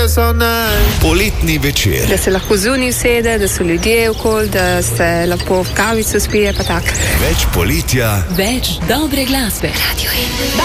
Poletni večer. Da se lahko zunaj usede, da so ljudje okoli, da se lahko v kavico spije, pa tako. Več poletja, več dobre glasbe. Radio 1.